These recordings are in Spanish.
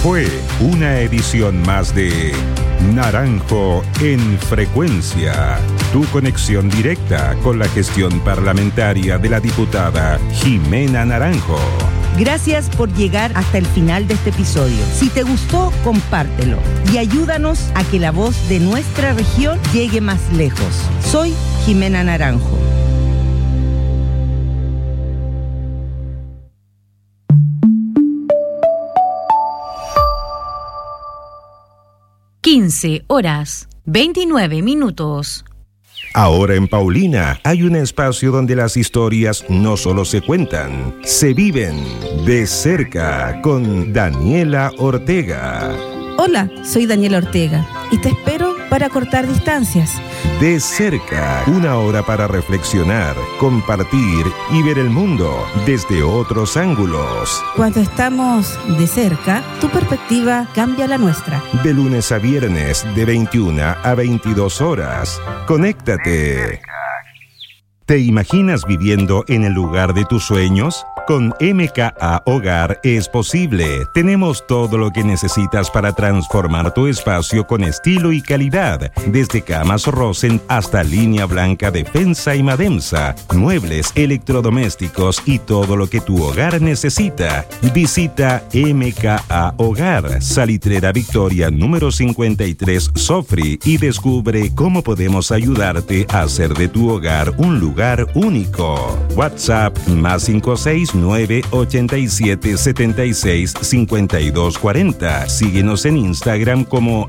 Fue una edición más de Naranjo en Frecuencia, tu conexión directa con la gestión parlamentaria de la diputada Jimena Naranjo. Gracias por llegar hasta el final de este episodio. Si te gustó, compártelo y ayúdanos a que la voz de nuestra región llegue más lejos. Soy Jimena Naranjo. horas 29 minutos. Ahora en Paulina hay un espacio donde las historias no solo se cuentan, se viven de cerca con Daniela Ortega. Hola, soy Daniela Ortega y te espero para cortar distancias. De cerca, una hora para reflexionar, compartir y ver el mundo desde otros ángulos. Cuando estamos de cerca, tu perspectiva cambia la nuestra. De lunes a viernes, de 21 a 22 horas. Conéctate. ¿Te imaginas viviendo en el lugar de tus sueños? Con MKA Hogar es posible. Tenemos todo lo que necesitas para transformar tu espacio con estilo y calidad. Desde camas Rosen hasta línea blanca Defensa y Mademsa, muebles, electrodomésticos y todo lo que tu hogar necesita. Visita MKA Hogar, Salitrera Victoria número 53 Sofri y descubre cómo podemos ayudarte a hacer de tu hogar un lugar único. WhatsApp +56 987 76 52 40. Síguenos en Instagram como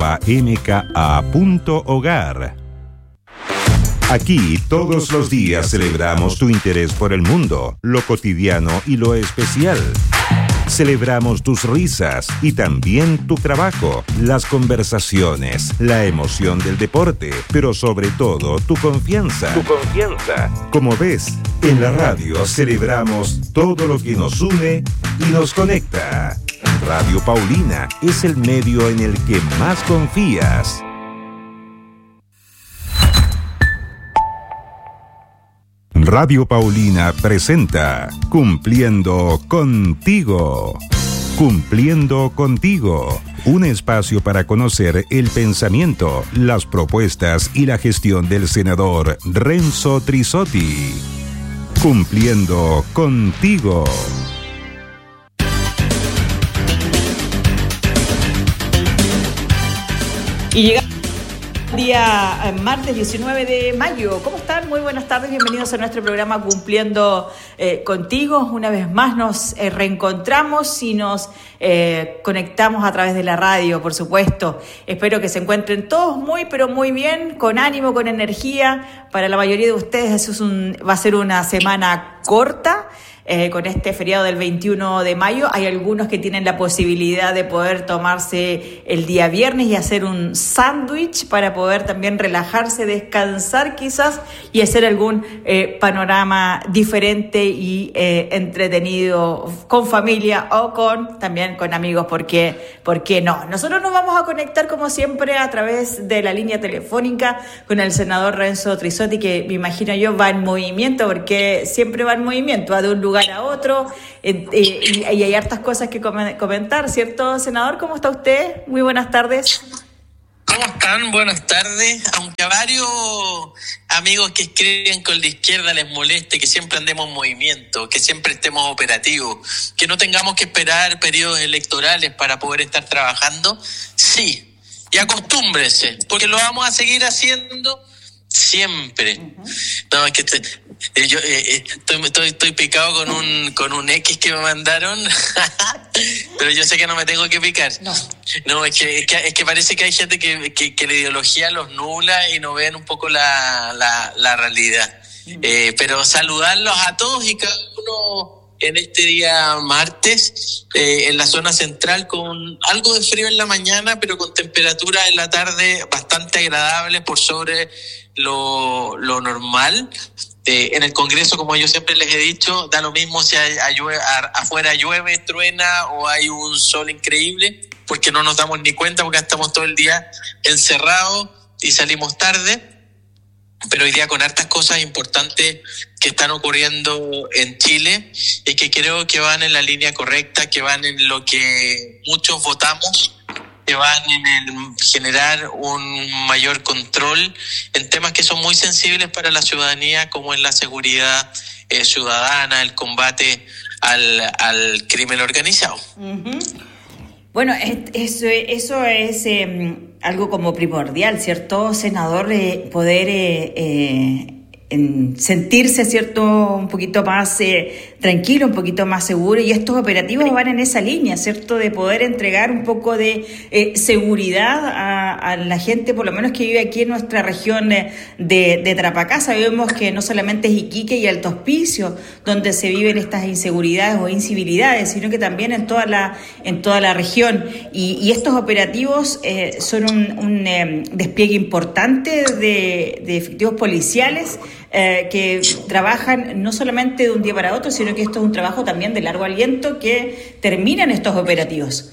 @mka.hogar. Aquí todos los días celebramos tu interés por el mundo, lo cotidiano y lo especial. Celebramos tus risas y también tu trabajo, las conversaciones, la emoción del deporte, pero sobre todo tu confianza. Como ves, en la radio celebramos todo lo que nos une y nos conecta. Radio Paulina es el medio en el que más confías. Radio Paulina presenta Cumpliendo Contigo. Cumpliendo Contigo, un espacio para conocer el pensamiento, las propuestas y la gestión del senador Renzo Trisotti. Cumpliendo Contigo. Y llegamos día martes 19 de mayo. ¿Cómo están? Muy buenas tardes, bienvenidos a nuestro programa Cumpliendo Contigo. Una vez más nos reencontramos y nos conectamos a través de la radio, por supuesto. Espero que se encuentren todos muy, pero muy bien, con ánimo, con energía. Para la mayoría de ustedes eso va a ser una semana corta. Con este feriado del 21 de mayo, hay algunos que tienen la posibilidad de poder tomarse el día viernes y hacer un sándwich para poder también relajarse, descansar quizás y hacer algún panorama diferente y entretenido con familia o también con amigos, ¿por qué no? Nosotros nos vamos a conectar como siempre a través de la línea telefónica con el senador Renzo Trisotti, que me imagino yo va en movimiento, porque siempre va en movimiento, va de un lugar a otro, y hay hartas cosas que comentar, ¿cierto, senador? ¿Cómo está usted? Muy buenas tardes. ¿Cómo están? Buenas tardes. Aunque a varios amigos que escriben con la izquierda les moleste que siempre andemos en movimiento, que siempre estemos operativos, que no tengamos que esperar periodos electorales para poder estar trabajando, sí, y acostúmbrense, porque lo vamos a seguir haciendo siempre. Uh-huh. No, es que yo estoy picado con un X que me mandaron, pero yo sé que no me tengo que picar. No, es que parece que hay gente que la ideología los nubla y no ven un poco la realidad. Uh-huh. Pero saludarlos a todos y cada uno en este día martes, en la zona central, con algo de frío en la mañana, pero con temperaturas en la tarde bastante agradables por sobre lo normal. En el Congreso, como yo siempre les he dicho, da lo mismo si afuera llueve, truena o hay un sol increíble, porque no nos damos ni cuenta, porque estamos todo el día encerrados y salimos tarde. Pero hoy día con hartas cosas importantes que están ocurriendo en Chile y que creo que van en la línea correcta, que van en lo que muchos votamos, que van en el generar un mayor control en temas que son muy sensibles para la ciudadanía, como es la seguridad ciudadana, el combate al crimen organizado. Uh-huh. Bueno, eso es algo como primordial, ¿cierto, senador? Poder sentirse, ¿cierto?, un poquito más tranquilo, un poquito más seguro, y estos operativos van en esa línea, ¿cierto?, de poder entregar un poco de seguridad a la gente, por lo menos que vive aquí en nuestra región de Tarapacá. Sabemos que no solamente es Iquique y Alto Hospicio donde se viven estas inseguridades o incivilidades, sino que también en toda la región, y estos operativos son un despliegue importante de efectivos policiales que trabajan no solamente de un día para otro, sino que esto es un trabajo también de largo aliento que terminan estos operativos.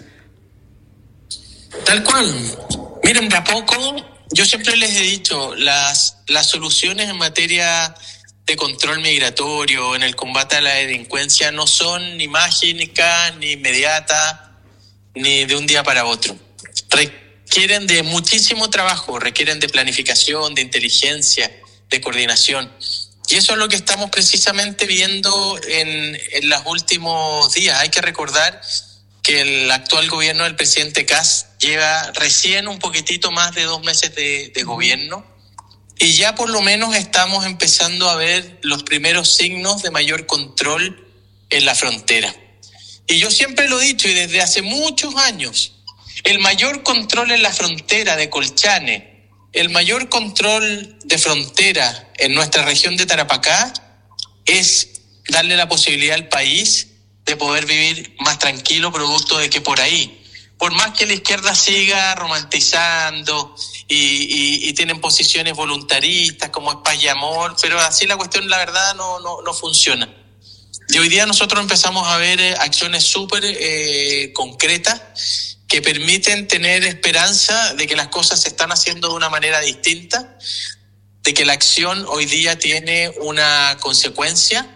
Tal cual. Miren, de a poco, yo siempre les he dicho, las soluciones en materia de control migratorio, en el combate a la delincuencia, no son ni mágicas, ni inmediatas, ni de un día para otro. Requieren de muchísimo trabajo, requieren de planificación, de inteligencia, de coordinación. Y eso es lo que estamos precisamente viendo en los últimos días. Hay que recordar que el actual gobierno del presidente Kast lleva recién un poquitito más de 2 meses de gobierno, y ya por lo menos estamos empezando a ver los primeros signos de mayor control en la frontera. Y yo siempre lo he dicho, y desde hace muchos años, el mayor control en la frontera de Colchane, el mayor control de frontera en nuestra región de Tarapacá es darle la posibilidad al país de poder vivir más tranquilo, producto de que por ahí, por más que la izquierda siga romantizando y tienen posiciones voluntaristas como es paz y amor, pero así la cuestión, la verdad, no funciona. Y hoy día nosotros empezamos a ver acciones súper concretas que permiten tener esperanza de que las cosas se están haciendo de una manera distinta, de que la acción hoy día tiene una consecuencia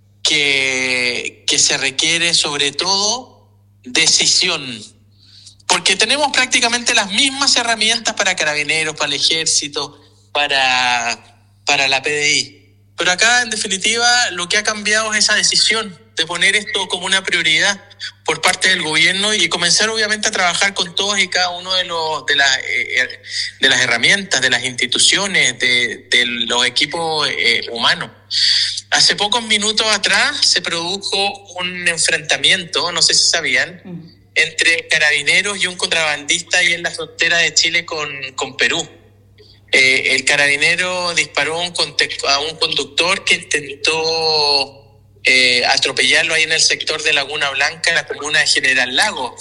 que se requiere sobre todo decisión, porque tenemos prácticamente las mismas herramientas para Carabineros, para el Ejército, para la PDI, pero acá en definitiva lo que ha cambiado es esa decisión de poner esto como una prioridad por parte del gobierno y comenzar obviamente a trabajar con todos y cada uno de las herramientas, de las instituciones, de los equipos humanos. Hace pocos minutos atrás se produjo un enfrentamiento, no sé si sabían, entre Carabineros y un contrabandista ahí en la frontera de Chile con Perú. El carabinero disparó a un conductor que intentó atropellarlo ahí en el sector de Laguna Blanca, en la comuna de General Lago,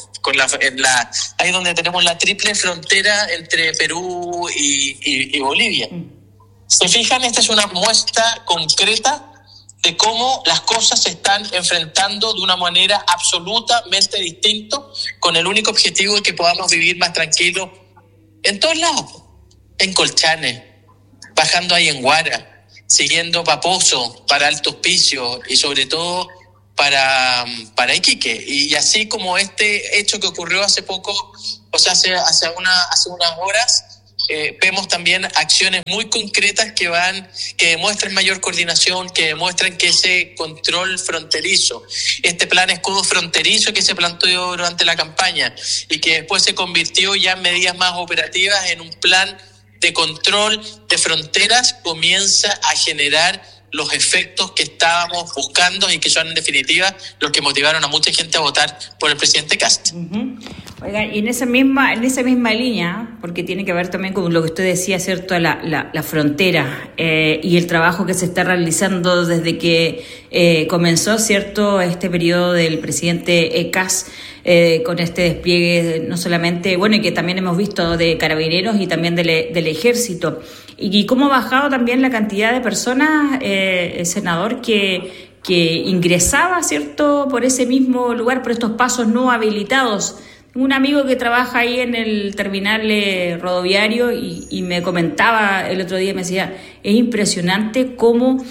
ahí donde tenemos la triple frontera entre Perú y Bolivia. ¿Se fijan? Esta es una muestra concreta de cómo las cosas se están enfrentando de una manera absolutamente distinta, con el único objetivo de que podamos vivir más tranquilos en todos lados, en Colchane, bajando ahí en Guara, siguiendo Paposo para Alto Hospicio y sobre todo para Iquique. Y así como este hecho que ocurrió hace poco, o sea, hace unas horas, vemos también acciones muy concretas que demuestran mayor coordinación, que demuestran que ese control fronterizo, este plan escudo fronterizo que se planteó durante la campaña y que después se convirtió ya en medidas más operativas en un plan de control de fronteras, comienza a generar los efectos que estábamos buscando y que son en definitiva los que motivaron a mucha gente a votar por el presidente Kast. Uh-huh. Oiga, y en esa misma línea, porque tiene que ver también con lo que usted decía, ¿cierto?, la frontera y el trabajo que se está realizando desde que comenzó, ¿cierto?, este periodo del presidente Kast, con este despliegue no solamente, bueno, y que también hemos visto de Carabineros y también del Ejército, y cómo ha bajado también la cantidad de personas, senador, que ingresaba, ¿cierto?, por ese mismo lugar, por estos pasos no habilitados. Tengo un amigo que trabaja ahí en el terminal rodoviario y me comentaba el otro día, me decía, es impresionante cómo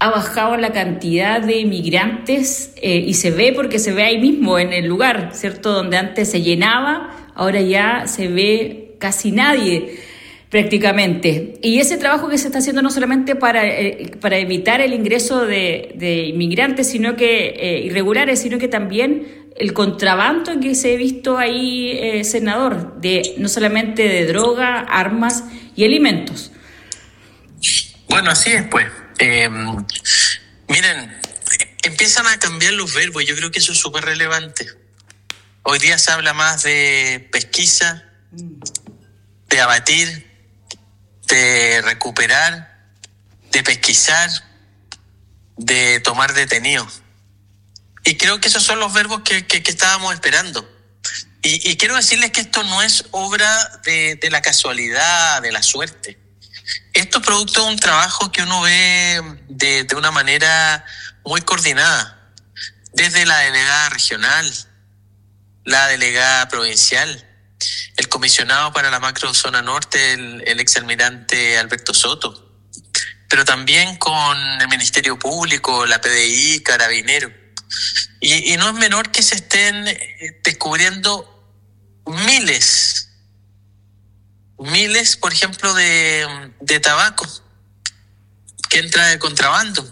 ha bajado la cantidad de migrantes y se ve porque se ve ahí mismo en el lugar, ¿cierto? Donde antes se llenaba, ahora ya se ve casi nadie prácticamente. Y ese trabajo que se está haciendo no solamente para evitar el ingreso de inmigrantes sino que irregulares, sino que también el contrabando que se ha visto ahí, senador, de no solamente de droga, armas y alimentos. Bueno, así es, pues. Miren, empiezan a cambiar los verbos. Yo creo que eso es súper relevante. Hoy día se habla más de pesquisa, de abatir, de recuperar, de pesquisar, de tomar detenidos. Y creo que esos son los verbos que estábamos esperando. Y quiero decirles que esto no es obra de la casualidad, de la suerte. Esto es producto de un trabajo que uno ve de una manera muy coordinada, desde la delegada regional, la delegada provincial, el comisionado para la macrozona norte, el exalmirante Alberto Soto, pero también con el Ministerio Público, la PDI, Carabineros. Y no es menor que se estén descubriendo miles, por ejemplo, de tabaco que entra de contrabando,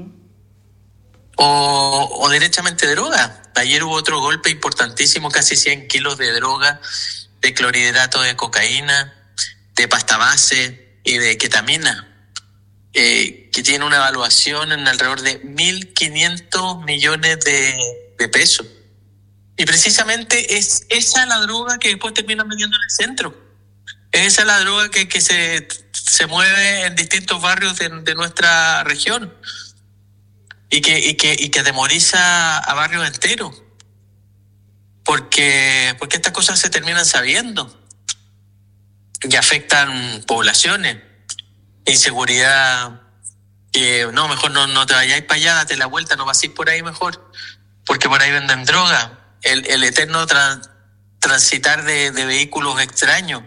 o derechamente droga. Ayer hubo otro golpe importantísimo, casi 100 kilos de droga, de clorhidrato de cocaína, de pasta base y de ketamina, que tiene una evaluación en alrededor de 1.500 millones de pesos. Y precisamente es esa la droga que después terminan vendiendo en el centro. Esa es la droga que se mueve en distintos barrios de nuestra región y que atemoriza a barrios enteros. Porque estas cosas se terminan sabiendo y afectan poblaciones. Inseguridad, que no, mejor no te vayáis para allá, date la vuelta, no paséis por ahí mejor, porque por ahí venden droga. El eterno transitar de vehículos extraños,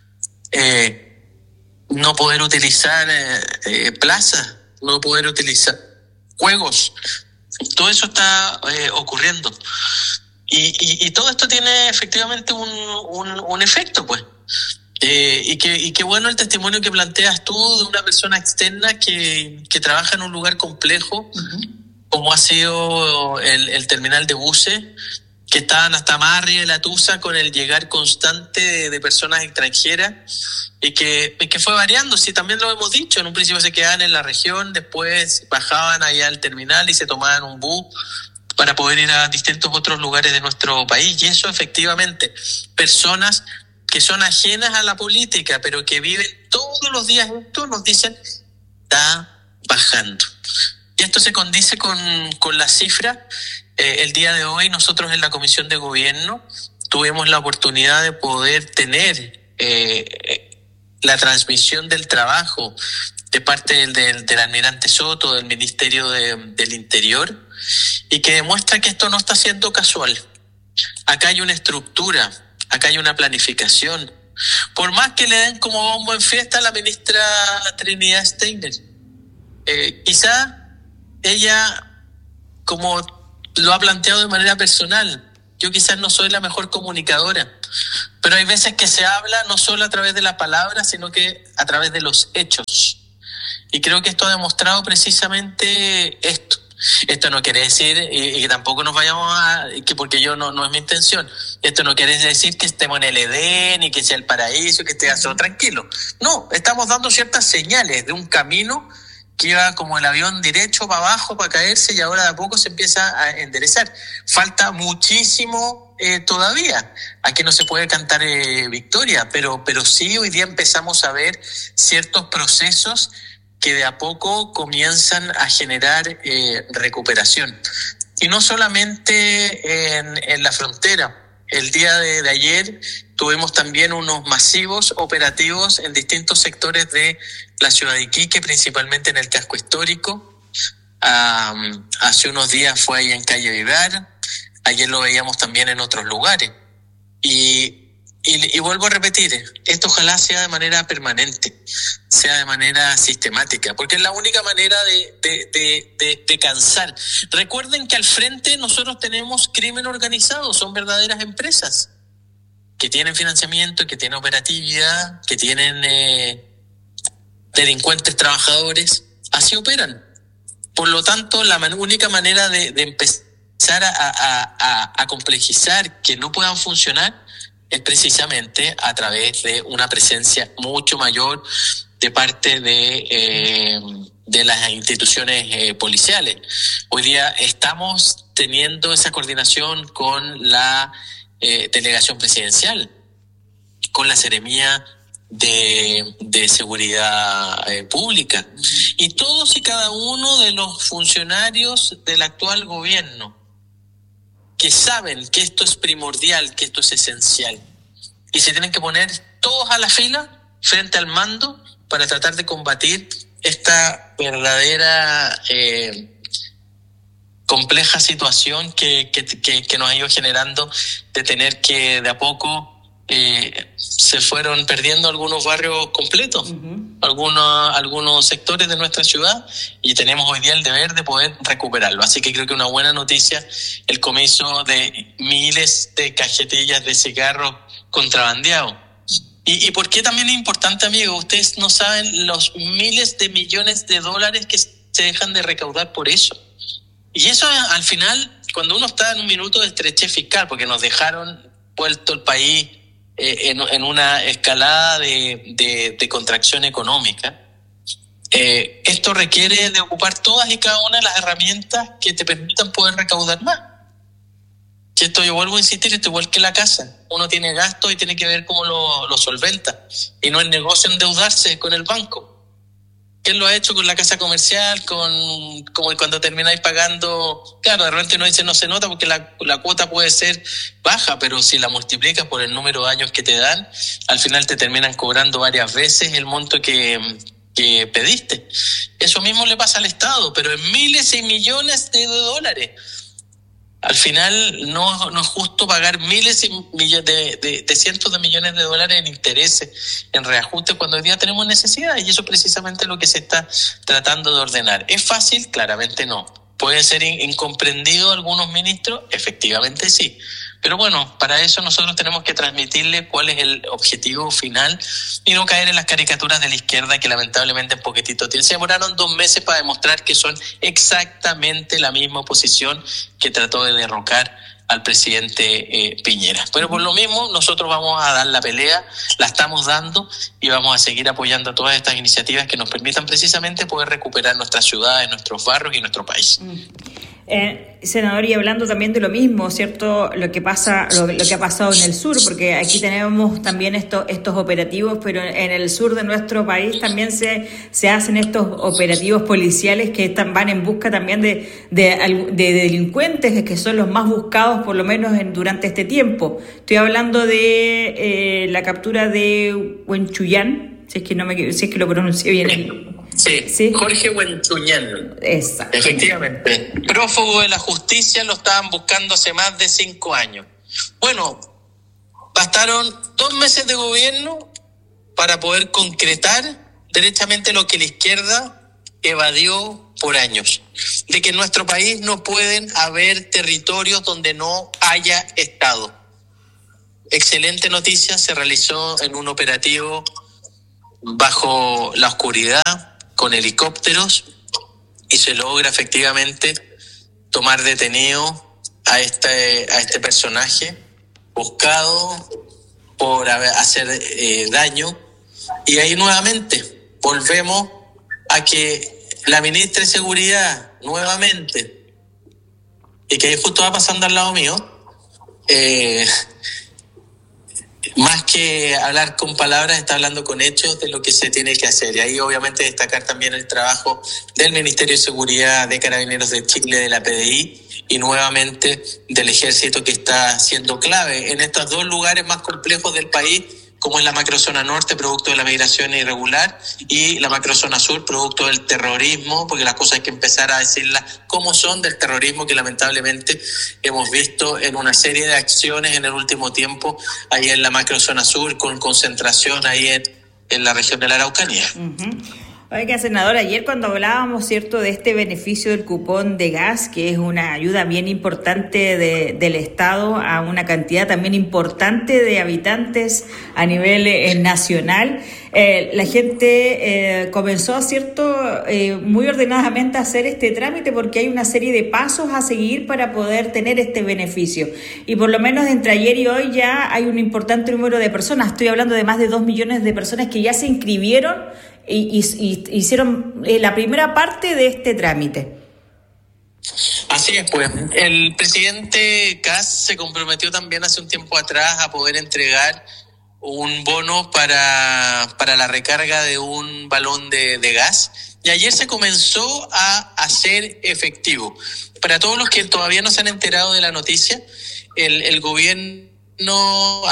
no poder utilizar plazas, no poder utilizar juegos, todo eso está ocurriendo. Y todo esto tiene efectivamente un efecto, pues. Y qué bueno el testimonio que planteas tú de una persona externa que trabaja en un lugar complejo, como ha sido el terminal de buses, que estaban hasta más arriba de la tusa con el llegar constante de personas extranjeras y que fue variando. Sí, también lo hemos dicho, en un principio se quedaban en la región, después bajaban allá al terminal y se tomaban un bus para poder ir a distintos otros lugares de nuestro país. Y eso efectivamente, personas que son ajenas a la política, pero que viven todos los días esto, nos dicen, está bajando. Y esto se condice con la cifra. El día de hoy nosotros en la Comisión de Gobierno tuvimos la oportunidad de poder tener la transmisión del trabajo de parte del almirante Soto, del Ministerio del Interior, y que demuestra que esto no está siendo casual. Acá hay una estructura, acá hay una planificación. Por más que le den como bombo en fiesta a la ministra Trinidad Steiner, quizá ella, como lo ha planteado de manera personal, yo quizás no soy la mejor comunicadora, pero hay veces que se habla no solo a través de la palabra, sino que a través de los hechos. Y creo que esto ha demostrado precisamente esto. Esto no quiere decir, y que tampoco nos vayamos que porque yo no es mi intención, esto no quiere decir que estemos en el Edén y que sea el paraíso y que esté todo tranquilo. No, estamos dando ciertas señales de un camino que iba como el avión derecho para abajo, para caerse, y ahora de a poco se empieza a enderezar. Falta muchísimo todavía. Aquí no se puede cantar victoria, pero sí hoy día empezamos a ver ciertos procesos que de a poco comienzan a generar recuperación. Y no solamente en la frontera. El día de ayer tuvimos también unos masivos operativos en distintos sectores de la ciudad de Iquique, principalmente en el casco histórico. Hace unos días fue ahí en calle Vivar, ayer lo veíamos también en otros lugares. Y Y vuelvo a repetir, esto ojalá sea de manera permanente, sea de manera sistemática, porque es la única manera de cansar. Recuerden que al frente nosotros tenemos crimen organizado, son verdaderas empresas que tienen financiamiento, que tienen operatividad, que tienen delincuentes trabajadores, así operan. Por lo tanto, la única manera de empezar a complejizar que no puedan funcionar es precisamente a través de una presencia mucho mayor de parte de las instituciones policiales. Hoy día estamos teniendo esa coordinación con la delegación presidencial, con la Seremía de Seguridad Pública, y todos y cada uno de los funcionarios del actual gobierno que saben que esto es primordial, que esto es esencial, y se tienen que poner todos a la fila frente al mando para tratar de combatir esta verdadera compleja situación que nos ha ido generando de tener que de a poco se fueron perdiendo algunos barrios completos, algunos sectores de nuestra ciudad, y tenemos hoy día el deber de poder recuperarlo. Así que creo que una buena noticia el comienzo de miles de cajetillas de cigarros contrabandeados. ¿Y por qué también es importante, amigo? Ustedes no saben los miles de millones de dólares que se dejan de recaudar por eso. Y eso al final, cuando uno está en un minuto de estrechez fiscal, porque nos dejaron vuelto el país en una escalada de contracción económica, esto requiere de ocupar todas y cada una de las herramientas que te permitan poder recaudar más. Y esto, yo vuelvo a insistir, esto igual que la casa. Uno tiene gastos y tiene que ver cómo lo solventa. Y no es negocio endeudarse con el banco. ¿Quién lo ha hecho con la casa comercial? Como cuando termináis pagando, claro, de repente uno dice no se nota porque la cuota puede ser baja, pero si la multiplicas por el número de años que te dan, al final te terminan cobrando varias veces el monto que pediste. Eso mismo le pasa al Estado, pero en miles y millones de dólares. Al final no es justo pagar miles y millones de cientos de millones de dólares en intereses, en reajustes, cuando hoy día tenemos necesidades, y eso es precisamente lo que se está tratando de ordenar. ¿Es fácil? Claramente no. ¿Puede ser incomprendido algunos ministros? Efectivamente sí. Pero bueno, para eso nosotros tenemos que transmitirle cuál es el objetivo final y no caer en las caricaturas de la izquierda que lamentablemente en poquitito tiempo se demoraron 2 meses para demostrar que son exactamente la misma oposición que trató de derrocar al presidente Piñera. Pero por lo mismo nosotros vamos a dar la pelea, la estamos dando, y vamos a seguir apoyando todas estas iniciativas que nos permitan precisamente poder recuperar nuestras ciudades, nuestros barrios y nuestro país. Senador, y hablando también de lo mismo, ¿cierto? Lo que ha pasado en el sur, porque aquí tenemos también estos operativos, pero en el sur de nuestro país también se hacen estos operativos policiales que van en busca también de delincuentes que son los más buscados, por lo menos durante este tiempo. Estoy hablando de la captura de Huenchuyán, si es que lo pronuncié bien. Sí, Jorge Huenchuyán. Exacto. Efectivamente. Prófugo de la justicia, lo estaban buscando hace más de 5 años. Bueno, bastaron 2 meses de gobierno para poder concretar derechamente lo que la izquierda evadió por años. De que en nuestro país no pueden haber territorios donde no haya Estado. Excelente noticia, se realizó en un operativo bajo la oscuridad, con helicópteros, y se logra efectivamente tomar detenido a este personaje buscado por hacer daño. Y ahí nuevamente volvemos a que la ministra de Seguridad nuevamente, y que ahí justo va pasando al lado mío, más que hablar con palabras, está hablando con hechos de lo que se tiene que hacer. Y ahí obviamente destacar también el trabajo del Ministerio de Seguridad, de Carabineros de Chile, de la PDI y nuevamente del Ejército, que está siendo clave en estos 2 lugares más complejos del país, como es la macrozona norte, producto de la migración irregular, y la macrozona sur, producto del terrorismo, porque las cosas hay que empezar a decirlas como son, del terrorismo que lamentablemente hemos visto en una serie de acciones en el último tiempo, ahí en la macrozona sur, con concentración ahí en la región de la Araucanía. Oiga, senador, ayer cuando hablábamos, ¿cierto?, de este beneficio del cupón de gas, que es una ayuda bien importante del Estado a una cantidad también importante de habitantes a nivel nacional, la gente comenzó, ¿cierto?, muy ordenadamente a hacer este trámite porque hay una serie de pasos a seguir para poder tener este beneficio. Y por lo menos entre ayer y hoy ya hay un importante número de personas, estoy hablando de más de 2 millones de personas que ya se inscribieron y hicieron la primera parte de este trámite. Así es, pues. El presidente Kast se comprometió también hace un tiempo atrás a poder entregar un bono para la recarga de un balón de gas. Y ayer se comenzó a hacer efectivo. Para todos los que todavía no se han enterado de la noticia, el gobierno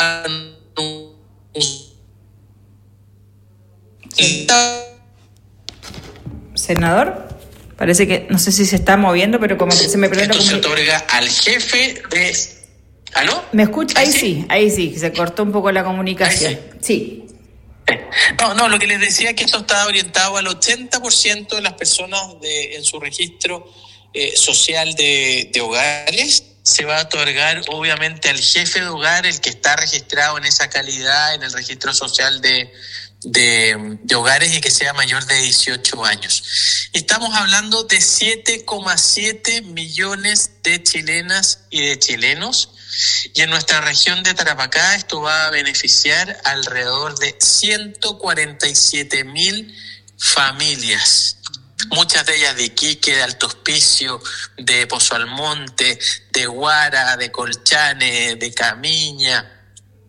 Senador, parece que no sé si se está moviendo, pero como que se me perdió la comunicación. Esto se otorga al jefe de... ¿Aló? ¿Me escucha? Ahí sí, se cortó un poco la comunicación. Sí. No, lo que les decía es que esto está orientado al 80% de las personas en su registro social de hogares. Se va a otorgar obviamente al jefe de hogar, el que está registrado en esa calidad en el registro social de hogares y que sea mayor de 18 años. Estamos hablando de 7,7 millones de chilenas y de chilenos, y en nuestra región de Tarapacá esto va a beneficiar alrededor de 147.000 familias. Muchas de ellas de Iquique, de Alto Hospicio, de Pozo Almonte, de Guara, de Colchane, de Camiña,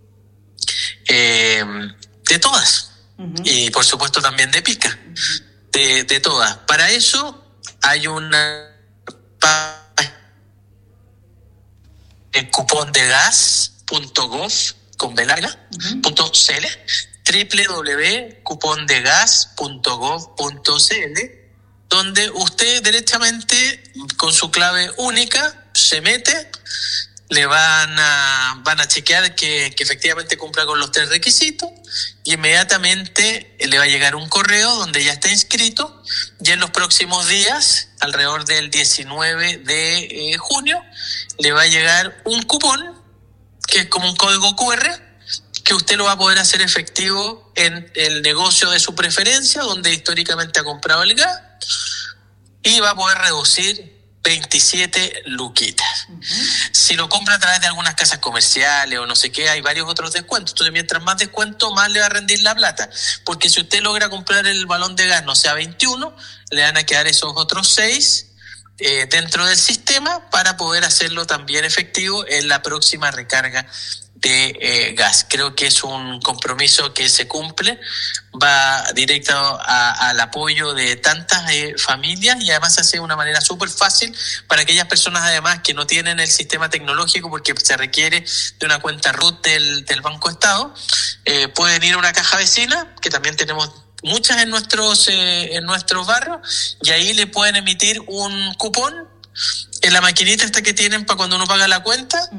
de todas. Y por supuesto también de Pica, de todas. Para eso hay una cupón de gas.gov con velarga.cl, www.cupondegas.gov.cl, donde usted derechamente con su clave única se mete, le van a chequear que efectivamente cumpla con los 3 requisitos y inmediatamente le va a llegar un correo donde ya está inscrito, y en los próximos días, alrededor del 19 de junio, le va a llegar un cupón que es como un código QR que usted lo va a poder hacer efectivo en el negocio de su preferencia, donde históricamente ha comprado el gas, y va a poder reducir 27 luquitas. Si lo compra a través de algunas casas comerciales o no sé qué, hay varios otros descuentos. Entonces, mientras más descuento, más le va a rendir la plata. Porque si usted logra comprar el balón de gas, no sea 21, le van a quedar esos otros 6 dentro del sistema para poder hacerlo también efectivo en la próxima recarga de gas. Creo que es un compromiso que se cumple, va directo al apoyo de tantas familias, y además se hace de una manera súper fácil para aquellas personas además que no tienen el sistema tecnológico, porque se requiere de una cuenta RUT del Banco Estado. Pueden ir a una caja vecina, que también tenemos muchas en nuestros barrios, y ahí le pueden emitir un cupón en la maquinita esta que tienen para cuando uno paga la cuenta.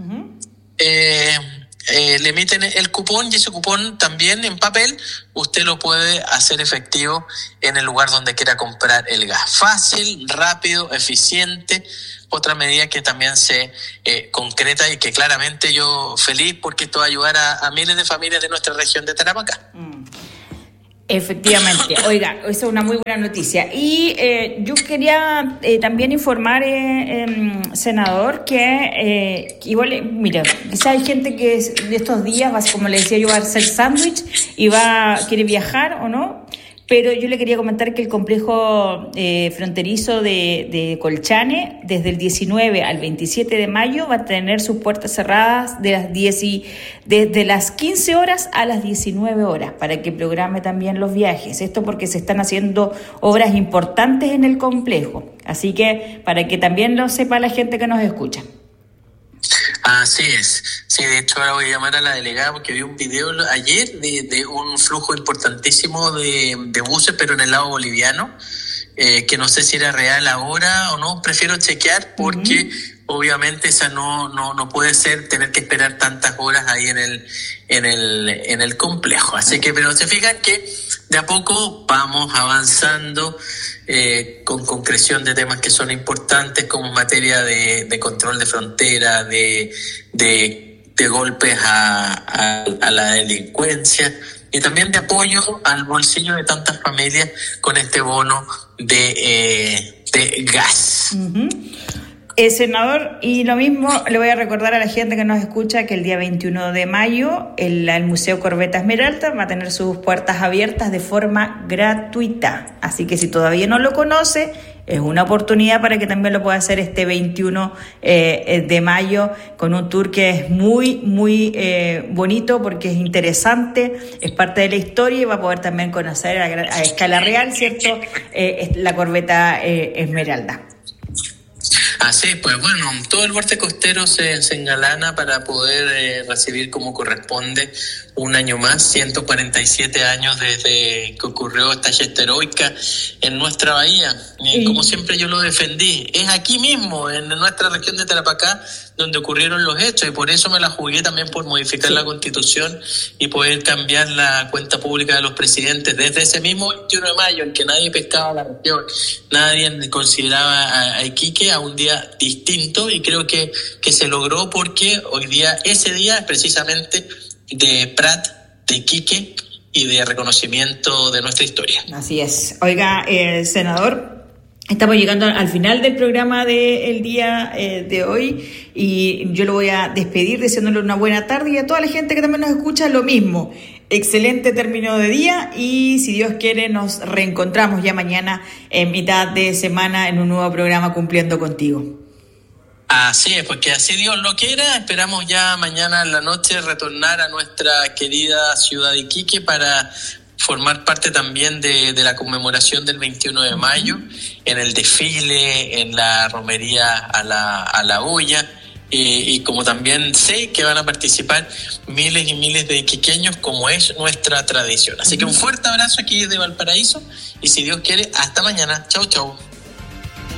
Le emiten el cupón, y ese cupón también en papel usted lo puede hacer efectivo en el lugar donde quiera comprar el gas. Fácil, rápido, eficiente. Otra medida que también se concreta y que claramente yo feliz porque esto va a ayudar a miles de familias de nuestra región de Tarapacá. Efectivamente, oiga, esa es una muy buena noticia. Y yo quería también informar, senador, que igual, mira, quizá hay gente que de estos días, como le decía yo, va a hacer sándwich y quiere viajar o no, pero yo le quería comentar que el complejo fronterizo de Colchane, desde el 19 al 27 de mayo, va a tener sus puertas cerradas desde las 15 horas a las 19 horas, para que programe también los viajes. Esto porque se están haciendo obras importantes en el complejo. Así que para que también lo sepa la gente que nos escucha. Así es. Sí, de hecho ahora voy a llamar a la delegada porque vi un video ayer de un flujo importantísimo de buses, pero en el lado boliviano, que no sé si era real ahora o no. Prefiero chequear porque obviamente esa no puede ser tener que esperar tantas horas ahí en el complejo. Así que, pero se fijan que de a poco vamos avanzando con concreción de temas que son importantes, como en materia de control de frontera, de golpes a la delincuencia, y también de apoyo al bolsillo de tantas familias con este bono de gas. Senador, y lo mismo le voy a recordar a la gente que nos escucha que el día 21 de mayo el Museo Corbeta Esmeralda va a tener sus puertas abiertas de forma gratuita. Así que si todavía no lo conoce, es una oportunidad para que también lo pueda hacer este 21 de mayo con un tour que es muy, muy bonito porque es interesante, es parte de la historia y va a poder también conocer a escala real, ¿cierto? La Corbeta Esmeralda. Así, pues bueno, todo el borde costero se engalana para poder recibir como corresponde un año más, 147 años desde que ocurrió esta gesta heroica en nuestra bahía. Como siempre yo lo defendí, es aquí mismo, en nuestra región de Tarapacá, donde ocurrieron los hechos, y por eso me la jugué también por modificar la Constitución y poder cambiar la cuenta pública de los presidentes desde ese mismo 21 de mayo en que nadie pescaba la región, nadie consideraba a Iquique, a un día distinto, y creo que se logró porque hoy día, ese día es precisamente de Prat, de Iquique y de reconocimiento de nuestra historia. Así es. Oiga, senador, estamos llegando al final del programa del día de hoy y yo lo voy a despedir deseándole una buena tarde, y a toda la gente que también nos escucha lo mismo. Excelente término de día, y si Dios quiere nos reencontramos ya mañana en mitad de semana en un nuevo programa Cumpliendo Contigo. Así es, porque así Dios lo quiera, esperamos ya mañana en la noche retornar a nuestra querida ciudad de Iquique para formar parte también de la conmemoración del 21 de mayo, en el desfile, en la romería a la olla, y como también sé que van a participar miles y miles de iquiqueños, como es nuestra tradición. Así que un fuerte abrazo aquí desde Valparaíso, y si Dios quiere, hasta mañana. Chau, chau.